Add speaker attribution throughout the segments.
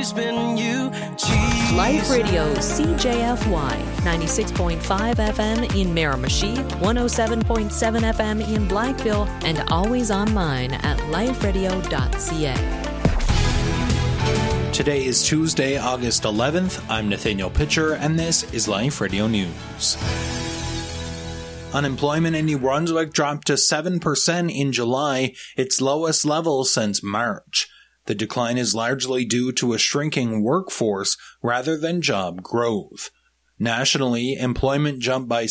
Speaker 1: always been you. Jesus.
Speaker 2: Life Radio CJFY 96.5 FM in Miramichi, 107.7 FM in Blackville, and always online at liferadio.ca.
Speaker 3: Today is Tuesday, August 11th. I'm Nathaniel Pitcher, and this is Life Radio News. Unemployment in New Brunswick dropped to 7% in July, its lowest level since March. The decline is largely due to a shrinking workforce rather than job growth. Nationally, employment jumped by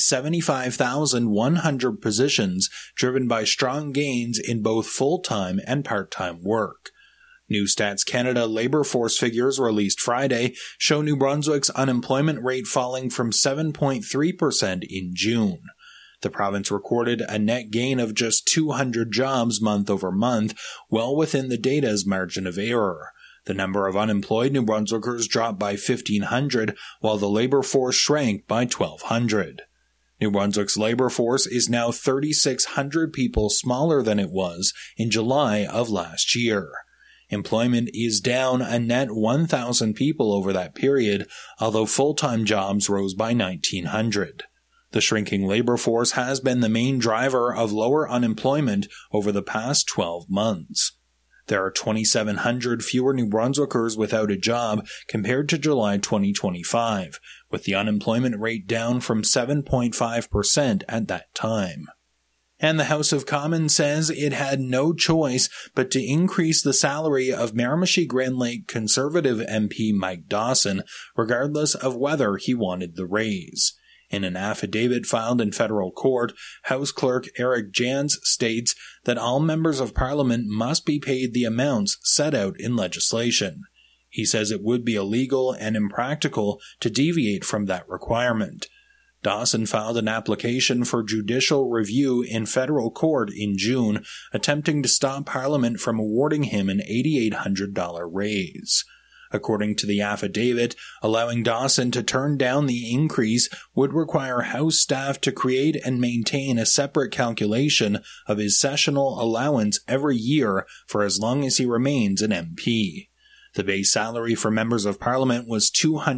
Speaker 3: 75,100 positions, driven by strong gains in both full-time and part-time work. New Stats Canada labor force figures released Friday show New Brunswick's unemployment rate falling from 7.3% in June. The province recorded a net gain of just 200 jobs month over month, well within the data's margin of error. The number of unemployed New Brunswickers dropped by 1,500, while the labor force shrank by 1,200. New Brunswick's labor force is now 3,600 people smaller than it was in July of last year. Employment is down a net 1,000 people over that period, although full-time jobs rose by 1,900. The shrinking labor force has been the main driver of lower unemployment over the past 12 months. There are 2,700 fewer New Brunswickers without a job compared to July 2025, with the unemployment rate down from 7.5% at that time. And the House of Commons says it had no choice but to increase the salary of Miramichi-Grand Lake Conservative MP Mike Dawson, regardless of whether he wanted the raise. In an affidavit filed in federal court, House Clerk Eric Jans states that all members of Parliament must be paid the amounts set out in legislation. He says it would be illegal and impractical to deviate from that requirement. Dawson filed an application for judicial review in federal court in June, attempting to stop Parliament from awarding him an $8,800 raise. According to the affidavit, allowing Dawson to turn down the increase would require House staff to create and maintain a separate calculation of his sessional allowance every year for as long as he remains an MP. The base salary for members of Parliament was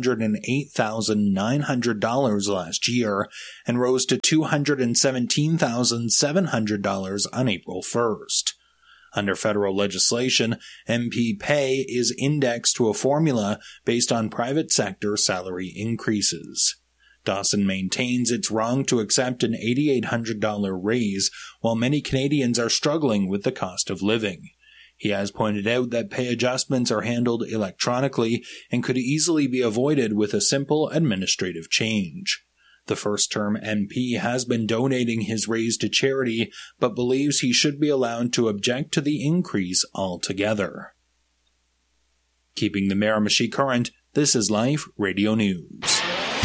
Speaker 3: $208,900 last year and rose to $217,700 on April 1st. Under federal legislation, MP pay is indexed to a formula based on private sector salary increases. Dawson maintains it's wrong to accept an $8,800 raise, while many Canadians are struggling with the cost of living. He has pointed out that pay adjustments are handled electronically and could easily be avoided with a simple administrative change. The first-term MP has been donating his raise to charity, but believes he should be allowed to object to the increase altogether. Keeping the Miramichi current, this is Life Radio News.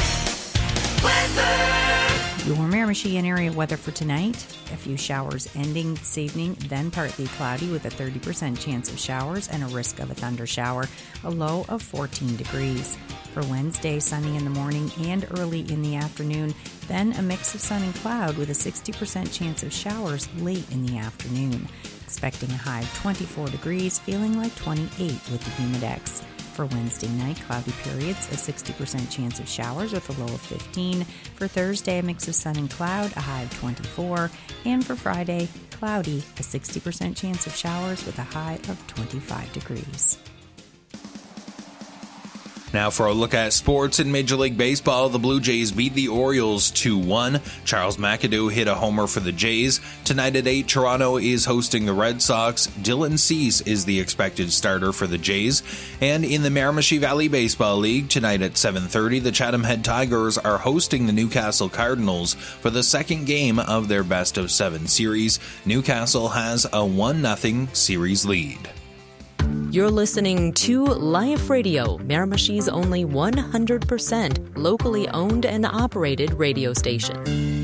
Speaker 4: Your Miramichi and area weather for tonight. A few showers ending this evening, then partly cloudy with a 30% chance of showers and a risk of a thunder shower, a low of 14 degrees. For Wednesday, sunny in the morning and early in the afternoon, then a mix of sun and cloud with a 60% chance of showers late in the afternoon. Expecting a high of 24 degrees, feeling like 28 with the humidex. For Wednesday night, cloudy periods, a 60% chance of showers with a low of 15. For Thursday, a mix of sun and cloud, a high of 24. And for Friday, cloudy, a 60% chance of showers with a high of 25 degrees.
Speaker 3: Now for a look at sports in Major League Baseball, the Blue Jays beat the Orioles 2-1. Charles McAdoo hit a homer for the Jays. Tonight at 8, Toronto is hosting the Red Sox. Dylan Cease is the expected starter for the Jays. And in the Miramichi Valley Baseball League, tonight at 7:30, the Chatham Head Tigers are hosting the Newcastle Cardinals for the second game of their best-of-7 series. Newcastle has a 1-0 series lead.
Speaker 2: You're listening to Life Radio, Miramichi's only 100% locally owned and operated radio station.